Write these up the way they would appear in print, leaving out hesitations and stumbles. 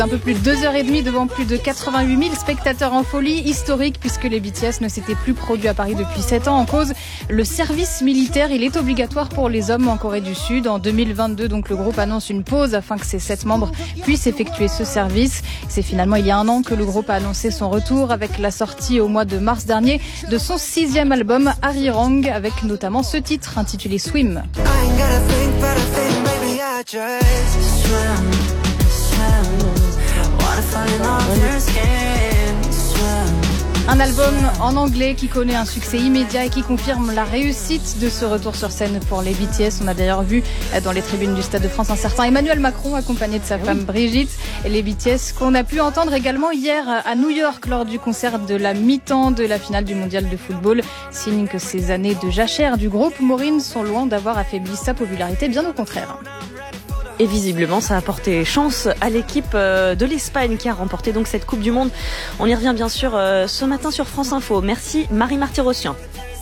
Un peu plus de 2h30 devant plus de 88 000 spectateurs en folie, historique puisque les BTS ne s'étaient plus produits à Paris depuis 7 ans en cause le service militaire. Il est obligatoire pour les hommes en Corée du Sud. En 2022, donc le groupe annonce une pause afin que ses 7 membres puissent effectuer ce service. C'est finalement il y a un an que le groupe a annoncé son retour avec la sortie au mois de mars dernier de son 6e album Arirang, avec notamment ce titre intitulé Swim. Un album en anglais qui connaît un succès immédiat et qui confirme la réussite de ce retour sur scène pour les BTS. On a d'ailleurs vu dans les tribunes du Stade de France un certain Emmanuel Macron accompagné de sa femme Brigitte. Et les BTS qu'on a pu entendre également hier à New York lors du concert de la mi-temps de la finale du mondial de football. Signe que ces années de jachère du groupe Maureen sont loin d'avoir affaibli sa popularité, bien au contraire. Et visiblement, ça a porté chance à l'équipe de l'Espagne qui a remporté donc cette Coupe du Monde. On y revient bien sûr ce matin sur France Info. Merci Marie Martyrossian.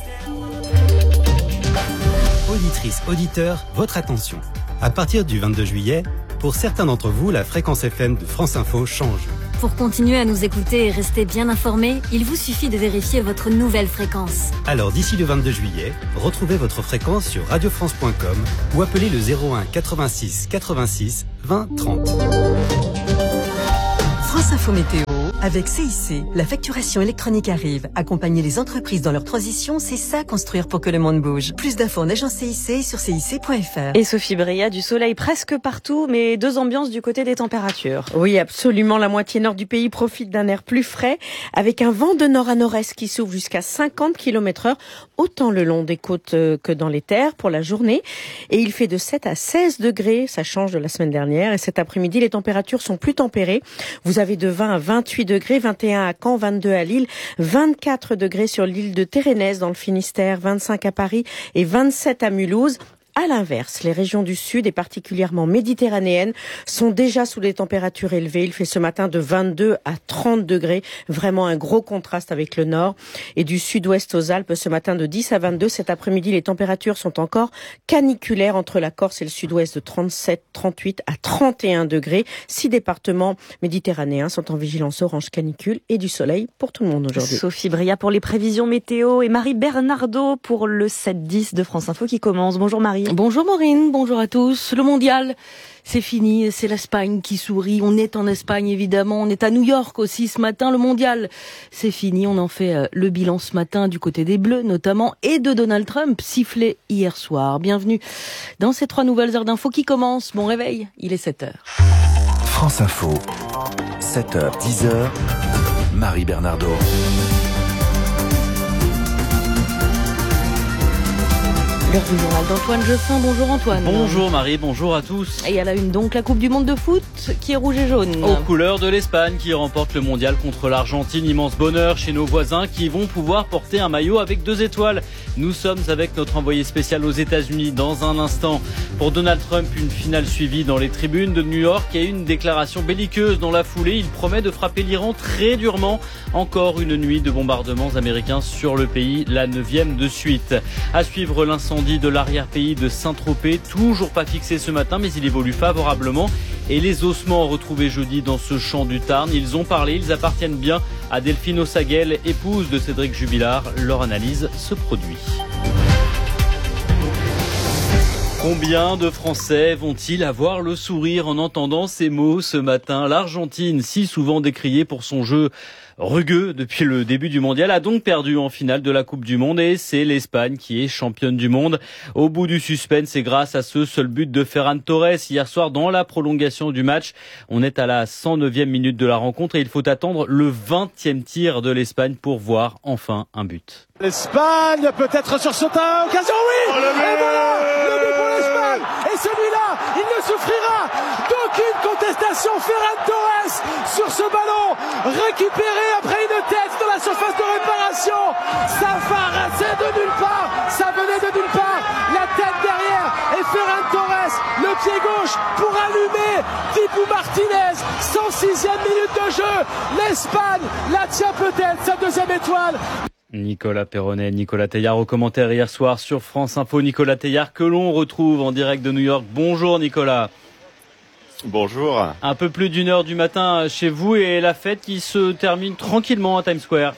Auditrices, auditeurs, votre attention. À partir du 22 juillet, pour certains d'entre vous, la fréquence FM de France Info change. Pour continuer à nous écouter et rester bien informés, il vous suffit de vérifier votre nouvelle fréquence. Alors d'ici le 22 juillet, retrouvez votre fréquence sur radiofrance.com ou appelez le 01 86 86 20 30. France Info Météo. Avec CIC, la facturation électronique arrive. Accompagner les entreprises dans leur transition, c'est ça construire pour que le monde bouge. Plus d'infos en agence CIC et sur cic.fr. Et Sophie Bria, du soleil presque partout, mais deux ambiances du côté des températures. Oui, absolument. La moitié nord du pays profite d'un air plus frais, avec un vent de nord à nord-est qui souffle jusqu'à 50 km/h, autant le long des côtes que dans les terres pour la journée. Et il fait de 7 à 16 degrés. Ça change de la semaine dernière. Et cet après-midi, les températures sont plus tempérées. Vous avez de 20 à 28 degrés, 21 à Caen, 22 à Lille, 24 degrés sur l'île de Térénès dans le Finistère, 25 à Paris et 27 à Mulhouse. À l'inverse, les régions du sud et particulièrement méditerranéennes sont déjà sous des températures élevées. Il fait ce matin de 22 à 30 degrés. Vraiment un gros contraste avec le nord. Et du sud-ouest aux Alpes, ce matin de 10 à 22. Cet après-midi, les températures sont encore caniculaires entre la Corse et le sud-ouest de 37, 38 à 31 degrés. 6 départements méditerranéens sont en vigilance orange canicule et du soleil pour tout le monde aujourd'hui. Sophie Bria pour les prévisions météo et Marie Bernardo pour le 7-10 de France Info qui commence. Bonjour Marie. Bonjour Maureen, bonjour à tous. Le mondial, c'est fini, c'est l'Espagne qui sourit. On est en Espagne évidemment, on est à New York aussi ce matin. Le mondial, c'est fini. On en fait le bilan ce matin du côté des Bleus notamment et de Donald Trump, sifflé hier soir. Bienvenue dans ces 3 nouvelles heures d'info qui commencent. Bon réveil, il est 7h. France Info, 7h, 10h, Marie Bernardo. L'heure du journal d'Antoine Jeffin. Bonjour Antoine. Bonjour Marie, bonjour à tous. Et à la une donc, la Coupe du Monde de foot qui est rouge et jaune. Aux couleurs de l'Espagne qui remporte le mondial contre l'Argentine. Immense bonheur chez nos voisins qui vont pouvoir porter un maillot avec 2 étoiles. Nous sommes avec notre envoyé spécial aux États-Unis dans un instant. Pour Donald Trump, une finale suivie dans les tribunes de New York et une déclaration belliqueuse dans la foulée. Il promet de frapper l'Iran très durement. Encore une nuit de bombardements américains sur le pays, la 9e de suite. À suivre l'incendie de l'arrière-pays de Saint-Tropez, toujours pas fixé ce matin, mais il évolue favorablement. Et les ossements retrouvés jeudi dans ce champ du Tarn, ils ont parlé, ils appartiennent bien à Delphine Ossaguel, épouse de Cédric Jubilard. Leur analyse se produit. Combien de Français vont-ils avoir le sourire en entendant ces mots ce matin ? L'Argentine, si souvent décriée pour son jeu rugueux depuis le début du mondial, a donc perdu en finale de la Coupe du Monde et c'est l'Espagne qui est championne du monde. Au bout du suspense, c'est grâce à ce seul but de Ferran Torres hier soir dans la prolongation du match. On est à la 109e minute de la rencontre et il faut attendre le 20e tir de l'Espagne pour voir enfin un but. L'Espagne peut-être sur Sota, occasion, oui. Et voilà, le but pour l'Espagne. Et celui-là, il ne souffrira d'aucune contestation. Ferran Torres sur ce ballon récupéré après une tête dans la surface de réparation. Ça paraissait de nulle part, ça venait de nulle part. La tête derrière et Ferran Torres, le pied gauche pour allumer Dibu Martinez. 106e minute de jeu. L'Espagne la tient peut-être, sa 2e étoile. Nicolas Perronnet, Nicolas Teilhard au commentaire hier soir sur France Info. Nicolas Teilhard que l'on retrouve en direct de New York. Bonjour Nicolas. Bonjour. Un peu plus d'une heure du matin chez vous et la fête qui se termine tranquillement à Times Square.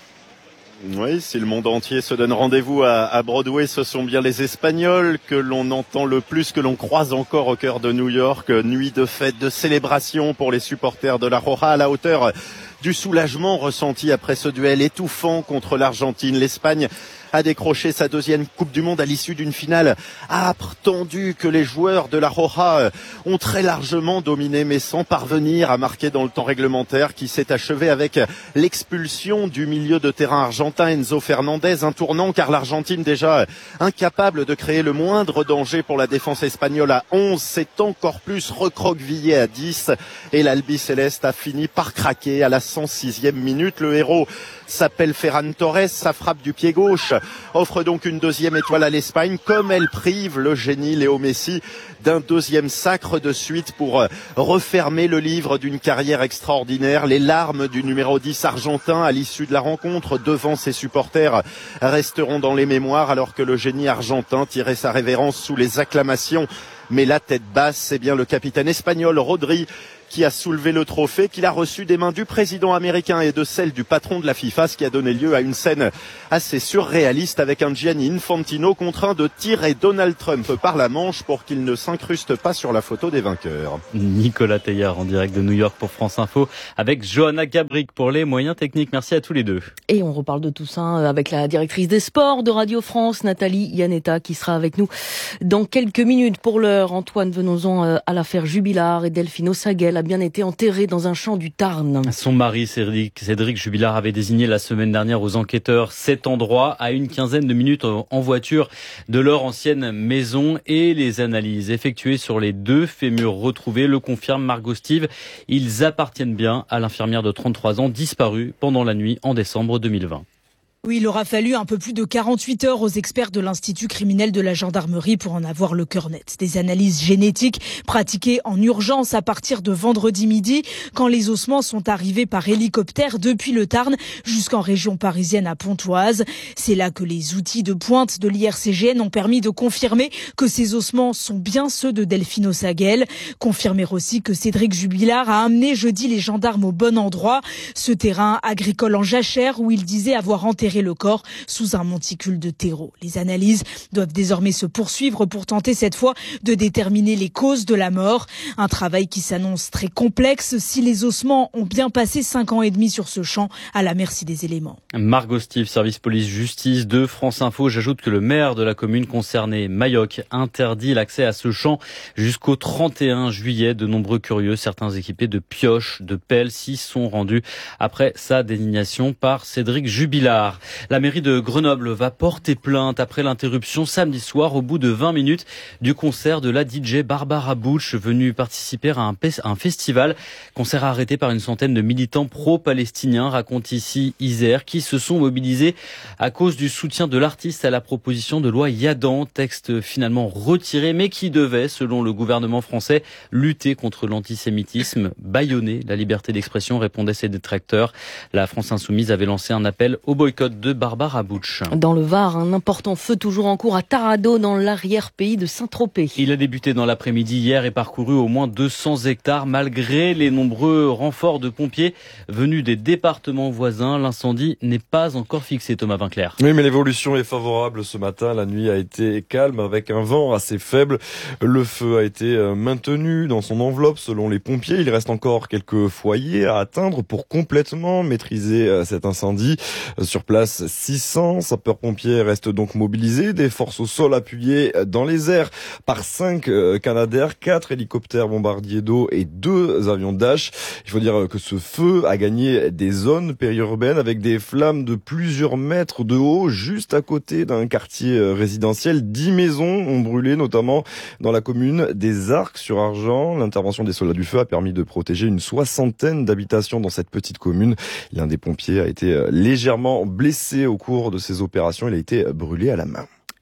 Oui, si le monde entier se donne rendez-vous à Broadway, ce sont bien les Espagnols que l'on entend le plus, que l'on croise encore au cœur de New York. Nuit de fête, de célébration pour les supporters de la Roja, à la hauteur du soulagement ressenti après ce duel étouffant contre l'Argentine. L'Espagne a décroché sa deuxième Coupe du Monde à l'issue d'une finale âpre, tendue, que les joueurs de la Roja ont très largement dominé, mais sans parvenir à marquer dans le temps réglementaire qui s'est achevé avec l'expulsion du milieu de terrain argentin Enzo Fernandez, un tournant car l'Argentine, déjà incapable de créer le moindre danger pour la défense espagnole à 11, s'est encore plus recroquevillé à 10 et l'Albiceleste a fini par craquer à la 106e minute. Le héros s'appelle Ferran Torres, sa frappe du pied gauche offre donc une deuxième étoile à l'Espagne, comme elle prive le génie Léo Messi d'un deuxième sacre de suite pour refermer le livre d'une carrière extraordinaire. Les larmes du numéro 10 argentin à l'issue de la rencontre devant ses supporters resteront dans les mémoires, alors que le génie argentin tirait sa révérence sous les acclamations. Mais la tête basse, c'est bien le capitaine espagnol Rodri qui a soulevé le trophée, qu'il a reçu des mains du président américain et de celle du patron de la FIFA, ce qui a donné lieu à une scène assez surréaliste avec un Gianni Infantino contraint de tirer Donald Trump par la manche pour qu'il ne s'incruste pas sur la photo des vainqueurs. Nicolas Teillard en direct de New York pour France Info avec Johanna Gabric pour les moyens techniques. Merci à tous les deux. Et on reparle de tout ça avec la directrice des sports de Radio France, Nathalie Yanetta, qui sera avec nous dans quelques minutes. Pour l'heure, Antoine, venons-en à l'affaire Jubilard et Delphine Osaguel a bien été enterré dans un champ du Tarn. Son mari, Cédric Jubilard, avait désigné la semaine dernière aux enquêteurs cet endroit à une quinzaine de minutes en voiture de leur ancienne maison, et les analyses effectuées sur les deux fémurs retrouvés le confirment. Margot Steve, ils appartiennent bien à l'infirmière de 33 ans disparue pendant la nuit en décembre 2020. Oui, il aura fallu un peu plus de 48 heures aux experts de l'Institut criminel de la gendarmerie pour en avoir le cœur net. Des analyses génétiques pratiquées en urgence à partir de vendredi midi, quand les ossements sont arrivés par hélicoptère depuis le Tarn jusqu'en région parisienne à Pontoise. C'est là que les outils de pointe de l'IRCGN ont permis de confirmer que ces ossements sont bien ceux de Delphine Osaguel. Confirmer aussi que Cédric Jubilard a amené jeudi les gendarmes au bon endroit, ce terrain agricole en jachère où il disait avoir enterré le corps sous un monticule de terreau. Les analyses doivent désormais se poursuivre pour tenter cette fois de déterminer les causes de la mort. Un travail qui s'annonce très complexe si les ossements ont bien passé 5 ans et demi sur ce champ à la merci des éléments. Margot Steve, service police-justice de France Info. J'ajoute que le maire de la commune concernée, Mayoc, interdit l'accès à ce champ jusqu'au 31 juillet. De nombreux curieux, certains équipés de pioches, de pelles, s'y sont rendus après sa désignation par Cédric Jubilard. La mairie de Grenoble va porter plainte après l'interruption samedi soir au bout de 20 minutes du concert de la DJ Barbara Butch, venue participer à un festival. Concert arrêté par une centaine de militants pro-palestiniens, raconte ici Isère, qui se sont mobilisés à cause du soutien de l'artiste à la proposition de loi Yadan, texte finalement retiré mais qui devait, selon le gouvernement français, lutter contre l'antisémitisme, bâillonner la liberté d'expression, répondaient ses détracteurs. La France Insoumise avait lancé un appel au boycott de Barbara Butch. Dans le Var, un important feu toujours en cours à Taradot, dans l'arrière-pays de Saint-Tropez. Il a débuté dans l'après-midi hier et parcouru au moins 200 hectares. Malgré les nombreux renforts de pompiers venus des départements voisins, l'incendie n'est pas encore fixé, Thomas Vinclair. Oui, mais l'évolution est favorable ce matin. La nuit a été calme avec un vent assez faible. Le feu a été maintenu dans son enveloppe selon les pompiers. Il reste encore quelques foyers à atteindre pour complètement maîtriser cet incendie. Sur place, 600 sapeurs-pompiers restent donc mobilisés, des forces au sol appuyées dans les airs par 5 Canadair, 4 hélicoptères bombardiers d'eau et 2 avions Dash. Il faut dire que ce feu a gagné des zones périurbaines avec des flammes de plusieurs mètres de haut, juste à côté d'un quartier résidentiel. 10 maisons ont brûlé, notamment dans la commune des Arcs-sur-Argent. L'intervention des soldats du feu a permis de protéger une 60aine d'habitations dans cette petite commune. L'un des pompiers a été légèrement blessé au cours de ces opérations. Il a été brûlé à la main.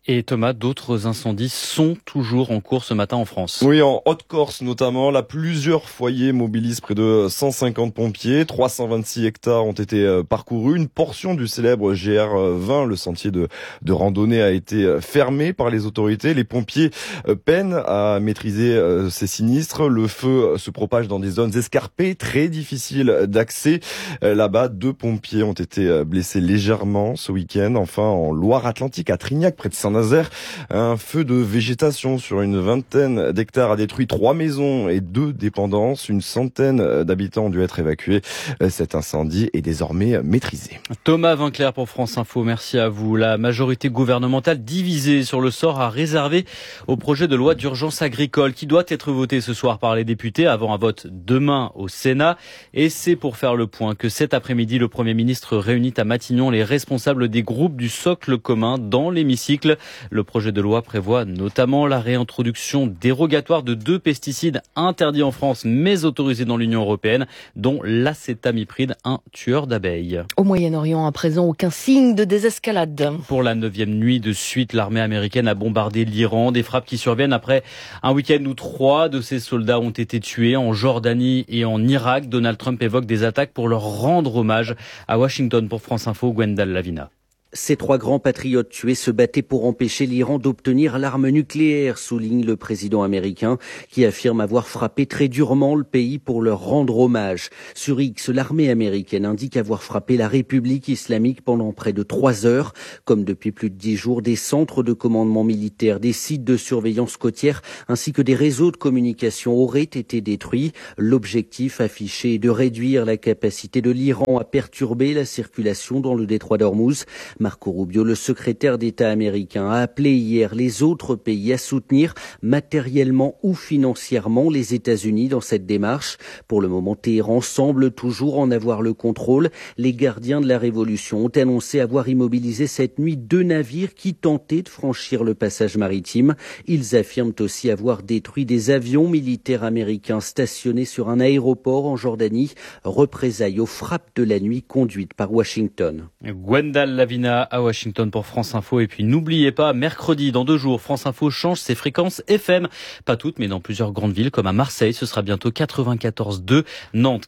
Et Thomas, d'autres incendies sont toujours en cours ce matin en France. Oui, en Haute-Corse notamment, là, plusieurs foyers mobilisent près de 150 pompiers. 326 hectares ont été parcourus. Une portion du célèbre GR20, le sentier de randonnée, a été fermée par les autorités. Les pompiers peinent à maîtriser ces sinistres. Le feu se propage dans des zones escarpées, très difficiles d'accès. Là-bas, 2 pompiers ont été blessés légèrement ce week-end. Enfin, en Loire-Atlantique, à Trignac, près de Saint-Nazaire, un feu de végétation sur une vingtaine d'hectares a détruit 3 maisons et 2 dépendances. Une centaine d'habitants ont dû être évacués. Cet incendie est désormais maîtrisé. Thomas Vinclair pour France Info, merci à vous. La majorité gouvernementale divisée sur le sort à réserver au projet de loi d'urgence agricole qui doit être voté ce soir par les députés avant un vote demain au Sénat. Et c'est pour faire le point que cet après-midi, le Premier ministre réunit à Matignon les responsables des groupes du socle commun dans l'hémicycle. Le projet de loi prévoit notamment la réintroduction dérogatoire de 2 pesticides interdits en France mais autorisés dans l'Union européenne, dont l'acétamipride, un tueur d'abeilles. Au Moyen-Orient, à présent, aucun signe de désescalade. Pour la 9e nuit de suite, l'armée américaine a bombardé l'Iran. Des frappes qui surviennent après un week-end où 3 de ses soldats ont été tués en Jordanie et en Irak. Donald Trump évoque des attaques pour leur rendre hommage. À Washington pour France Info, Gwendal Lavina. Ces 3 grands patriotes tués se battaient pour empêcher l'Iran d'obtenir l'arme nucléaire, souligne le président américain, qui affirme avoir frappé très durement le pays pour leur rendre hommage. Sur X, l'armée américaine indique avoir frappé la République islamique pendant près de 3 heures. Comme depuis plus de 10 jours, des centres de commandement militaire, des sites de surveillance côtière, ainsi que des réseaux de communication auraient été détruits. L'objectif affiché est de réduire la capacité de l'Iran à perturber la circulation dans le détroit d'Ormuz. Marco Rubio, le secrétaire d'État américain, a appelé hier les autres pays à soutenir matériellement ou financièrement les États-Unis dans cette démarche. Pour le moment, Téhéran semble toujours en avoir le contrôle. Les gardiens de la révolution ont annoncé avoir immobilisé cette nuit 2 navires qui tentaient de franchir le passage maritime. Ils affirment aussi avoir détruit des avions militaires américains stationnés sur un aéroport en Jordanie. Représailles aux frappes de la nuit conduites par Washington. Gwendal Lavina à Washington pour France Info. Et puis n'oubliez pas, mercredi, dans 2 jours, France Info change ses fréquences FM. Pas toutes, mais dans plusieurs grandes villes, comme à Marseille, ce sera bientôt 94.2, Nantes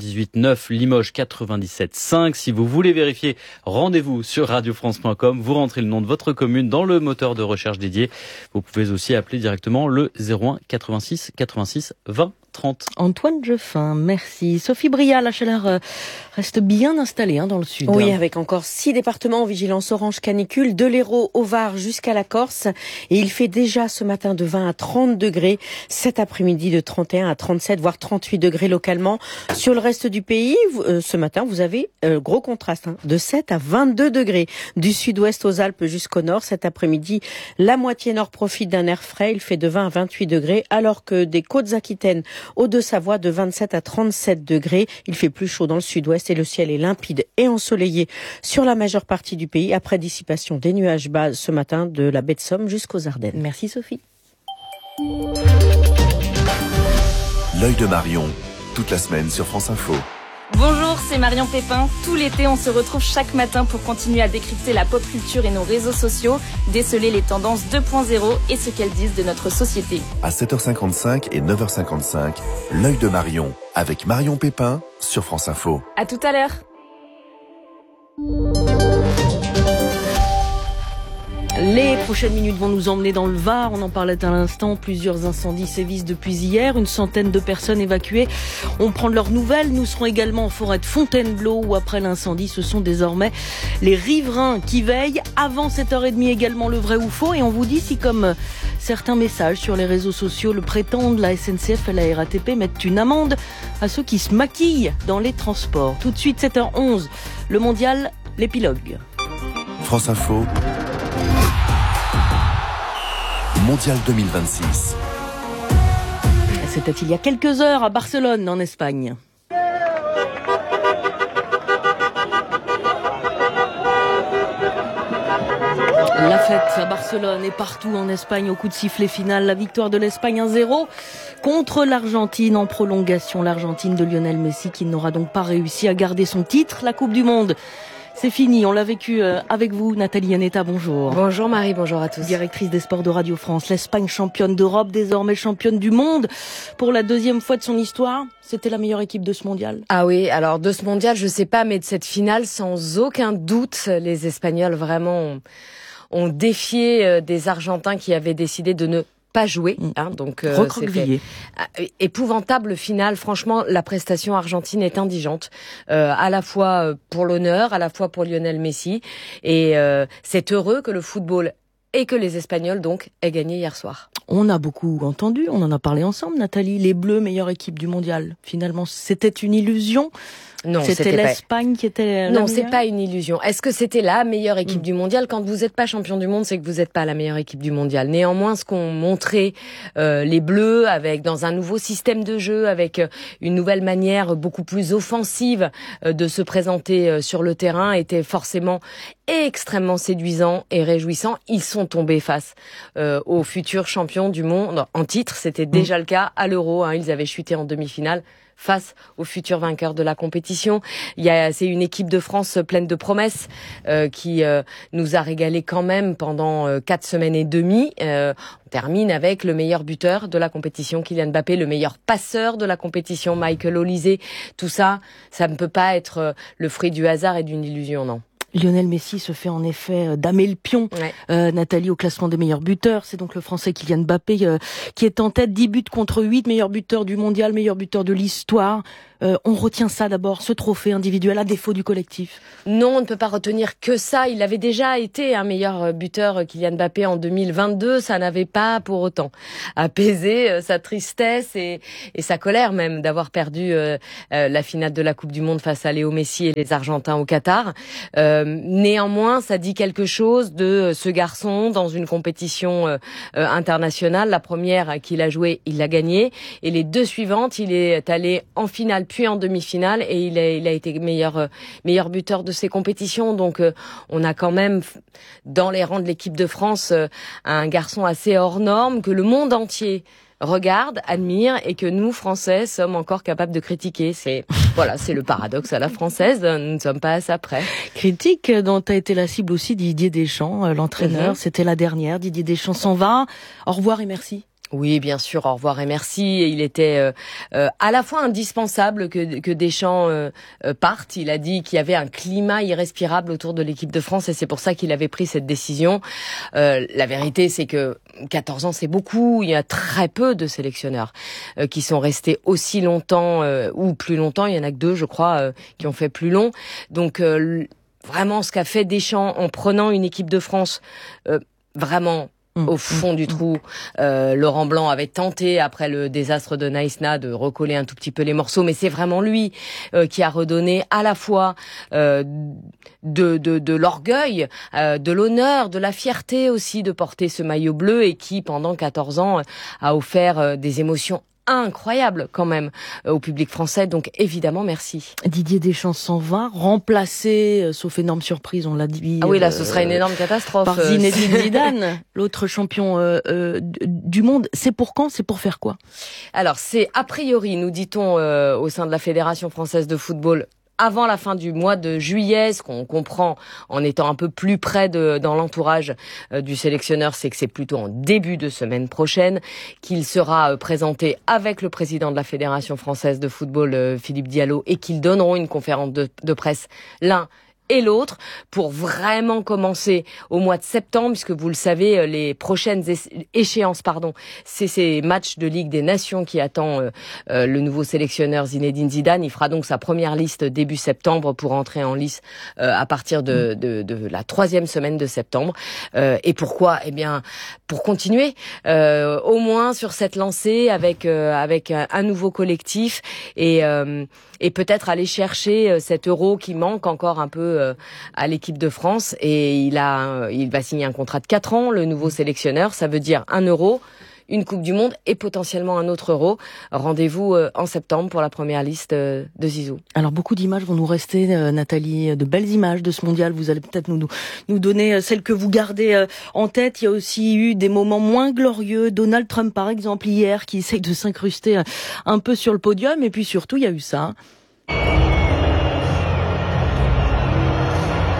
98.9, Limoges 97.5. Si vous voulez vérifier, rendez-vous sur radiofrance.com. Vous rentrez le nom de votre commune dans le moteur de recherche dédié. Vous pouvez aussi appeler directement le 01 86 86 20 30. Antoine Jeffin, merci. Sophie Bria, la chaleur reste bien installée dans le sud. Oui, avec encore 6 départements en vigilance orange canicule, de l'Hérault au Var jusqu'à la Corse. Et il fait déjà ce matin de 20 à 30 degrés, cet après-midi de 31 à 37, voire 38 degrés localement. Sur le reste du pays, ce matin, vous avez gros contraste, de 7 à 22 degrés. Du sud-ouest aux Alpes jusqu'au nord, cet après-midi, la moitié nord profite d'un air frais. Il fait de 20 à 28 degrés, alors que des Côtes-Aquitaines aux Deux-Savoie de 27 à 37 degrés. Il fait plus chaud dans le sud-ouest et le ciel est limpide et ensoleillé sur la majeure partie du pays après dissipation des nuages bas ce matin de la baie de Somme jusqu'aux Ardennes. Merci Sophie. L'œil de Marion, toute la semaine sur France Info. Bonjour, c'est Marion Pépin. Tout l'été, on se retrouve chaque matin pour continuer à décrypter la pop culture et nos réseaux sociaux, déceler les tendances 2.0 et ce qu'elles disent de notre société. À 7h55 et 9h55, l'œil de Marion, avec Marion Pépin sur France Info. À tout à l'heure. Les prochaines minutes vont nous emmener dans le Var. On en parlait à l'instant. Plusieurs incendies sévissent depuis hier. Une centaine de personnes évacuées. On prend de leurs nouvelles. Nous serons également en forêt de Fontainebleau où après l'incendie, ce sont désormais les riverains qui veillent. Avant 7h30 également le vrai ou faux. Et on vous dit si comme certains messages sur les réseaux sociaux le prétendent, la SNCF et la RATP mettent une amende à ceux qui se maquillent dans les transports. Tout de suite 7h11. Le mondial, l'épilogue. France Info. Mondial 2026. C'était il y a quelques heures à Barcelone, en Espagne. La fête à Barcelone et partout en Espagne au coup de sifflet final. La victoire de l'Espagne 1-0 contre l'Argentine en prolongation. L'Argentine de Lionel Messi qui n'aura donc pas réussi à garder son titre. La Coupe du Monde, C'est fini, on l'a vécu avec vous, Nathalie Yanetta, bonjour. Bonjour Marie, bonjour à tous. Directrice des sports de Radio France, l'Espagne championne d'Europe, désormais championne du monde. Pour la deuxième fois de son histoire, c'était la meilleure équipe de ce mondial. Ah oui, alors de ce mondial, je sais pas, mais de cette finale, sans aucun doute, les Espagnols vraiment ont défié des Argentins qui avaient décidé de ne pas joué, donc recroquevillé. Épouvantable finale. Franchement, la prestation argentine est indigente, à la fois pour l'honneur, à la fois pour Lionel Messi, et c'est heureux que le football et que les Espagnols donc aient gagné hier soir. On a beaucoup entendu, on en a parlé ensemble, Nathalie. Les Bleus, meilleure équipe du mondial. Finalement, c'était une illusion. Non, c'était l'Espagne qui était Non, c'est pas une illusion. Est-ce que c'était la meilleure équipe du mondial? Quand vous n'êtes pas champion du monde, c'est que vous n'êtes pas la meilleure équipe du mondial. Néanmoins, ce qu'ont montré les Bleus, avec dans un nouveau système de jeu, avec une nouvelle manière beaucoup plus offensive de se présenter sur le terrain, était forcément extrêmement séduisant et réjouissant. Ils sont tombés face aux futurs champions du monde en titre. C'était déjà le cas à l'Euro. Ils avaient chuté en demi-finale face aux futurs vainqueurs de la compétition. C'est une équipe de France pleine de promesses qui nous a régalé quand même pendant 4 semaines et demie. On termine avec le meilleur buteur de la compétition, Kylian Mbappé, le meilleur passeur de la compétition, Michael Olise. Tout ça, ça ne peut pas être le fruit du hasard et d'une illusion, non. Lionel Messi se fait en effet damer le pion. Nathalie, au classement des meilleurs buteurs, c'est donc le Français Kylian Mbappé qui est en tête, 10 buts contre 8, meilleur buteur du mondial, meilleur buteur de l'histoire. On retient ça d'abord, ce trophée individuel à défaut du collectif. Non, on ne peut pas retenir que ça. Il avait déjà été un meilleur buteur, Kylian Mbappé, en 2022. Ça n'avait pas pour autant apaisé sa tristesse et sa colère même d'avoir perdu la finale de la Coupe du Monde face à Léo Messi et les Argentins au Qatar. Néanmoins, ça dit quelque chose de ce garçon dans une compétition internationale. La première qu'il a jouée, il l'a gagnée. Et les 2 suivantes, il est allé en finale puis en demi-finale et il a été meilleur buteur de ces compétitions. Donc on a quand même dans les rangs de l'équipe de France un garçon assez hors norme que le monde entier regarde, admire et que nous, Français, sommes encore capables de critiquer. C'est le paradoxe à la française. Nous ne sommes pas à ça près. Critique dont a été la cible aussi Didier Deschamps, l'entraîneur. C'était la dernière. Didier Deschamps s'en va. Au revoir et merci. Oui, bien sûr, au revoir et merci. Il était à la fois indispensable que Deschamps parte. Il a dit qu'il y avait un climat irrespirable autour de l'équipe de France et c'est pour ça qu'il avait pris cette décision. La vérité, c'est que 14 ans, c'est beaucoup. Il y a très peu de sélectionneurs qui sont restés aussi longtemps ou plus longtemps. Il y en a que 2, je crois, qui ont fait plus long. Donc, vraiment, ce qu'a fait Deschamps en prenant une équipe de France vraiment au fond du trou. Laurent Blanc avait tenté, après le désastre de Naïsna, de recoller un tout petit peu les morceaux, mais c'est vraiment lui qui a redonné à la fois de l'orgueil, de l'honneur, de la fierté aussi de porter ce maillot bleu et qui, pendant 14 ans, a offert des émotions incroyable quand même au public français, donc évidemment merci. Didier Deschamps s'en va, remplacé, sauf énorme surprise, on l'a dit. Ah oui, là ce serait une énorme catastrophe. Par Zinedine Zidane, l'autre champion du monde. C'est pour quand? C'est pour faire quoi? Alors c'est a priori, nous dit-on au sein de la Fédération française de football, avant la fin du mois de juillet. Ce qu'on comprend en étant un peu plus près dans l'entourage du sélectionneur, c'est que c'est plutôt en début de semaine prochaine qu'il sera présenté avec le président de la Fédération française de football, Philippe Diallo, et qu'ils donneront une conférence de presse l'un et l'autre pour vraiment commencer au mois de septembre, puisque vous le savez, les prochaines échéances, c'est ces matchs de Ligue des Nations qui attend le nouveau sélectionneur Zinedine Zidane. Il fera donc sa première liste début septembre pour entrer en lice à partir de la 3e semaine de septembre. Et pourquoi? Eh bien, pour continuer au moins sur cette lancée avec un nouveau collectif et peut-être aller chercher cet euro qui manque encore un peu à l'équipe de France. Et il va signer un contrat de 4 ans, le nouveau sélectionneur. Ça veut dire 1 euro, une Coupe du Monde et potentiellement un autre euro. Rendez-vous en septembre pour la première liste de Zizou. Alors beaucoup d'images vont nous rester, Nathalie, de belles images de ce mondial. Vous allez peut-être nous donner celles que vous gardez en tête. Il y a aussi eu des moments moins glorieux. Donald Trump, par exemple, hier, qui essaye de s'incruster un peu sur le podium. Et puis surtout, il y a eu ça.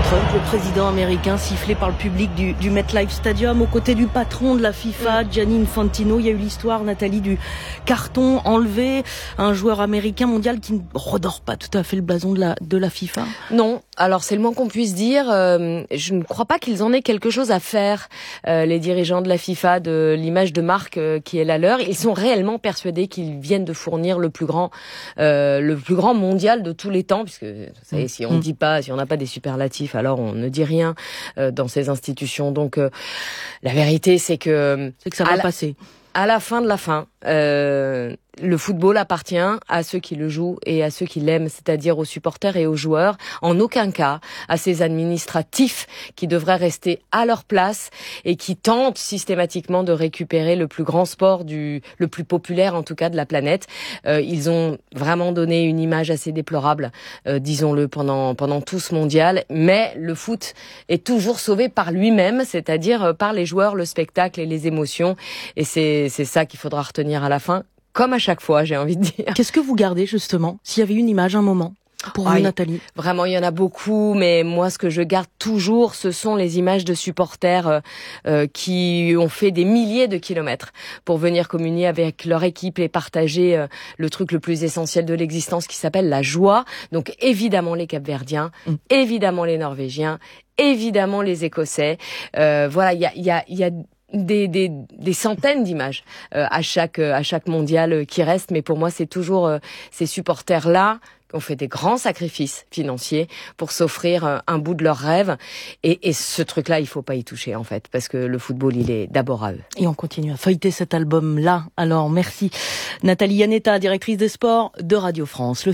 Trump, le président américain, sifflé par le public du MetLife Stadium aux côtés du patron de la FIFA, Gianni Infantino. Il y a eu l'histoire, Nathalie, du carton enlevé, un joueur américain mondial qui ne redore pas tout à fait le blason de la FIFA. Non, alors c'est le moins qu'on puisse dire. Je ne crois pas qu'ils en aient quelque chose à faire, les dirigeants de la FIFA, de l'image de marque qui est la leur. Ils sont réellement persuadés qu'ils viennent de fournir le plus grand mondial de tous les temps, puisque vous savez, si on n'a pas des superlatifs, alors on ne dit rien dans ces institutions. Donc la vérité, c'est que ça va passer. À la fin de la fin, le football appartient à ceux qui le jouent et à ceux qui l'aiment, c'est-à-dire aux supporters et aux joueurs. En aucun cas à ces administratifs qui devraient rester à leur place et qui tentent systématiquement de récupérer le plus grand sport le plus populaire en tout cas de la planète. Ils ont vraiment donné une image assez déplorable, disons-le, pendant tout ce mondial. Mais le foot est toujours sauvé par lui-même, c'est-à-dire par les joueurs, le spectacle et les émotions. Et c'est ça qu'il faudra retenir à la fin. Comme à chaque fois, j'ai envie de dire. Qu'est-ce que vous gardez, justement, s'il y avait une image, un moment, pour vous, Nathalie? Vraiment, il y en a beaucoup, mais moi, ce que je garde toujours, ce sont les images de supporters qui ont fait des milliers de kilomètres pour venir communier avec leur équipe et partager le truc le plus essentiel de l'existence qui s'appelle la joie. Donc, évidemment, les Capverdiens, évidemment, les Norvégiens, évidemment, les Écossais. Voilà, il y a des centaines d'images à chaque mondial qui reste, mais pour moi c'est toujours ces supporters là qui ont fait des grands sacrifices financiers pour s'offrir un bout de leur rêve, et ce truc là il faut pas y toucher en fait, parce que le football il est d'abord à eux. Et on continue à feuilleter cet album là. Alors merci Nathalie Iannetta, directrice des sports de Radio France.